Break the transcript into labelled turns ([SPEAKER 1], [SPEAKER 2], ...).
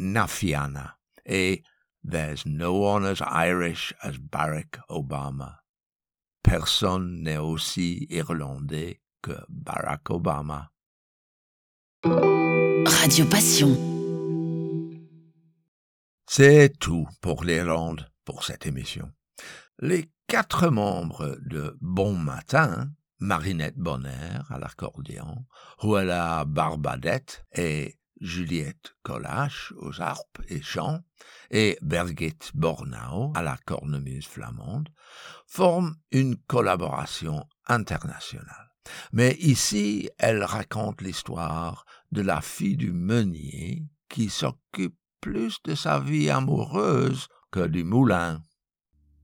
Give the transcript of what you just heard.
[SPEAKER 1] Nafiana et There's no one as Irish as Barack Obama. Personne n'est aussi irlandais que Barack Obama.
[SPEAKER 2] Radio Passion.
[SPEAKER 1] C'est tout pour l'Irlande pour cette émission. Les 4 membres de Bon Matin, Marinette Bonner à l'accordéon, Ruella Barbadette et Juliette Collache aux harpes et chants, et Birgit Bornau à la cornemuse flamande, forment une collaboration internationale. Mais ici, elle raconte l'histoire de la fille du meunier qui s'occupe plus de sa vie amoureuse que du moulin.